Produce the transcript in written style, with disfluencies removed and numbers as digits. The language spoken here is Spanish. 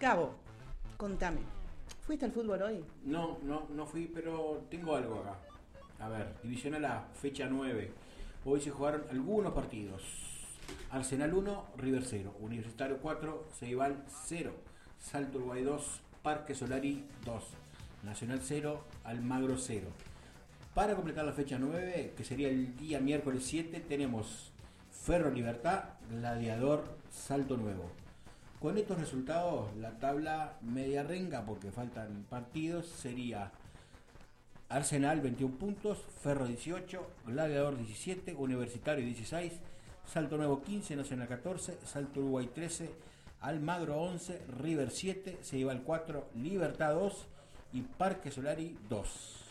Gabo, contame. ¿Fuiste al fútbol hoy? No fui, pero tengo algo acá. A ver, Divisional A, fecha 9. Hoy se jugaron algunos partidos. Arsenal 1, River 0. Universitario 4, Ceibal 0. Salto Uruguay 2, Parque Solari 2. Nacional 0, Almagro 0. Para completar la fecha 9, que sería el día miércoles 7, tenemos Ferro Libertad, Gladiador, Salto Nuevo. Con estos resultados, la tabla media renga, porque faltan partidos, sería Arsenal 21 puntos, Ferro 18, Gladiador 17, Universitario 16, Salto Nuevo 15, Nacional 14, Salto Uruguay 13, Almagro 11, River 7, Ceibal 4, Libertad 2 y Parque Solari 2.